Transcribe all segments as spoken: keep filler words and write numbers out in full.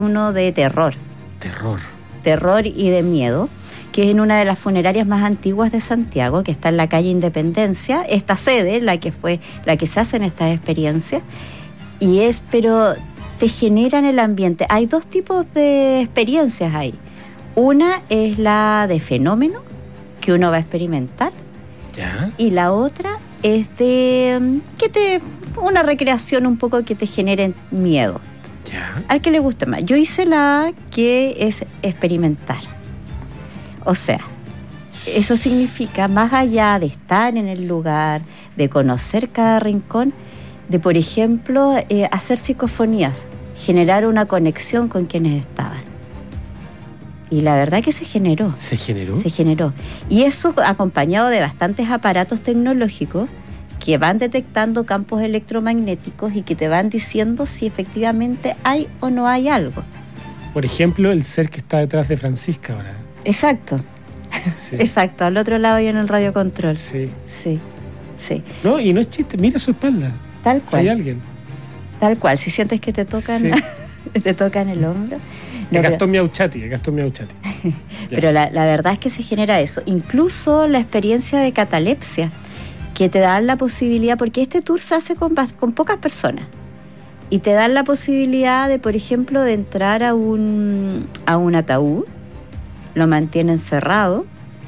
uno de terror. Terror. Terror y de miedo, que es en una de las funerarias más antiguas de Santiago, que está en la calle Independencia, esta sede, la que fue, la que se hacen estas experiencias, y es, pero te generan el ambiente. Hay dos tipos de experiencias ahí. Una es la de fenómeno, que uno va a experimentar, ¿ya? Y la otra es de que te una recreación un poco que te genere miedo. ¿Ya? Al que le guste más. Yo hice la que es experimentar. O sea, eso significa, más allá de estar en el lugar, de conocer cada rincón, de, por ejemplo, eh, hacer psicofonías, generar una conexión con quienes estaban. Y la verdad que se generó. ¿Se generó? Se generó. Y eso acompañado de bastantes aparatos tecnológicos que van detectando campos electromagnéticos y que te van diciendo si efectivamente hay o no hay algo. Por ejemplo, el ser que está detrás de Francisca ahora. Exacto. Sí. Exacto, al otro lado y en el radiocontrol. Sí. Sí, sí. No, y no es chiste, mira su espalda. Tal cual. Hay alguien. Tal cual, si sientes que te tocan, sí. te tocan el hombro. No, es Gastón Miauchati, es Gastón Miauchati. Pero la, la verdad es que se genera eso. Incluso la experiencia de catalepsia, que te dan la posibilidad, porque este tour se hace con, con pocas personas, y te dan la posibilidad de, por ejemplo, de entrar a un, a un ataúd, lo mantienen cerrado,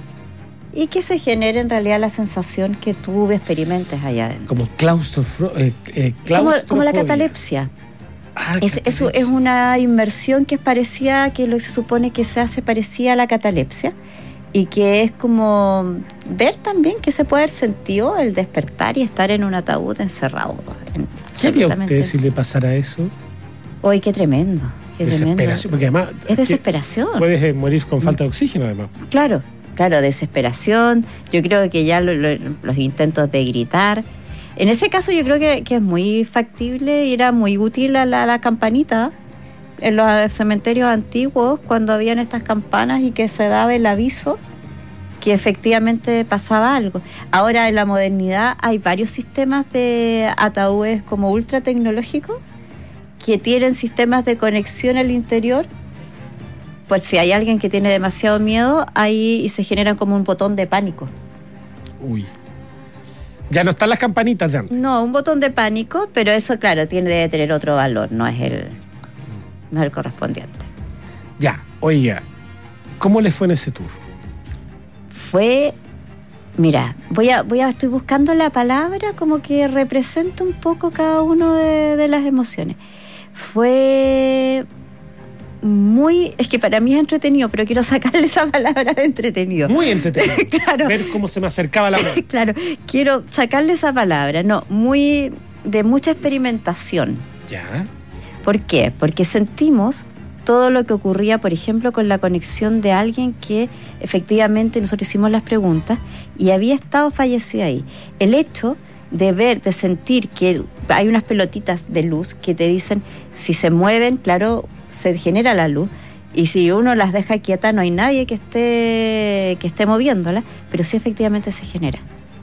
y que se genere en realidad la sensación que tú experimentes allá adentro. Como claustrofo- eh, eh, como, como la catalepsia. Ah, es, eso es una inmersión que es parecida, que lo que se supone que se hace parecida a la catalepsia, y que es como ver también que se puede haber sentido el despertar y estar en un ataúd encerrado. ¿Qué haría usted si le pasara eso? ¡Uy, qué tremendo! Qué desesperación, porque además... Es desesperación. Puedes morir con falta de oxígeno, además. Claro, claro, desesperación. Yo creo que ya lo, lo, los intentos de gritar... En ese caso yo creo que, que es muy factible y era muy útil a la, la campanita en los cementerios antiguos, cuando habían estas campanas y que se daba el aviso que efectivamente pasaba algo. Ahora en la modernidad hay varios sistemas de ataúdes como ultra tecnológicos que tienen sistemas de conexión al interior, por si hay alguien que tiene demasiado miedo, ahí y se generan como un botón de pánico. Uy. Ya no están las campanitas de antes. No, un botón de pánico, pero eso, claro, tiene debe tener otro valor, no es el, no es el correspondiente. Ya, oiga, ¿cómo le fue en ese tour? Fue, mira, voy a, voy a, estoy buscando la palabra como que representa un poco cada uno de, de las emociones. Fue muy, es que para mí es entretenido, pero quiero sacarle esa palabra de entretenido. Muy entretenido. Claro. Ver cómo se me acercaba la muerte. Claro, quiero sacarle esa palabra. No, muy de mucha experimentación. Ya. ¿Por qué? Porque sentimos todo lo que ocurría, por ejemplo, con la conexión de alguien que efectivamente nosotros hicimos las preguntas y había estado fallecida ahí. El hecho de ver, de sentir que hay unas pelotitas de luz que te dicen si se mueven, claro, se genera la luz, y si uno las deja quietas no hay nadie que esté que esté moviéndola, pero sí efectivamente se genera.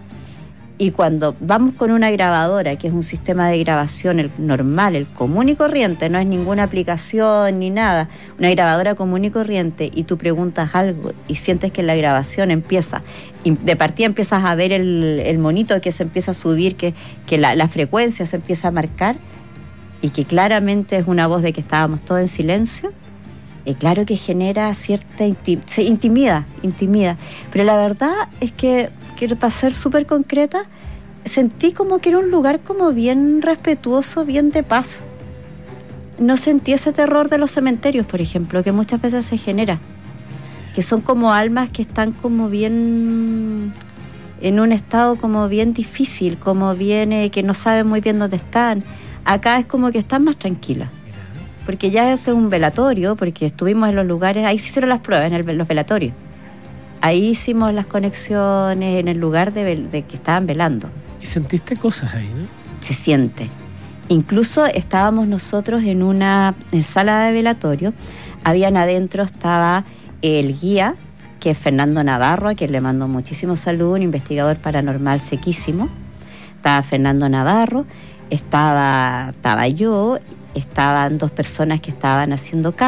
Y cuando vamos con una grabadora, que es un sistema de grabación el normal, el común y corriente, no es ninguna aplicación ni nada, una grabadora común y corriente, y tú preguntas algo y sientes que la grabación empieza, y de partida empiezas a ver el, el monito que se empieza a subir, que, que la, la frecuencia se empieza a marcar, y que claramente es una voz de que estábamos todos en silencio, y claro que genera cierta intim- se intimida, intimida. Pero la verdad es que, que para ser súper concreta, sentí como que era un lugar como bien respetuoso, bien de paz. No sentí ese terror de los cementerios, por ejemplo, que muchas veces se genera, que son como almas que están como bien en un estado como bien difícil, como bien eh, que no saben muy bien dónde están. Acá es como que están más tranquilas, porque ya es un velatorio, porque estuvimos en los lugares, ahí se hicieron las pruebas en el, los velatorios, ahí hicimos las conexiones en el lugar de, de que estaban velando. Y sentiste cosas ahí, ¿no? Se siente. Incluso estábamos nosotros en una en sala de velatorio, habían adentro, estaba el guía, que es Fernando Navarro, a quien le mando muchísimo saludo, un investigador paranormal sequísimo. Estaba Fernando Navarro, estaba, estaba yo, estaban dos personas que estaban haciendo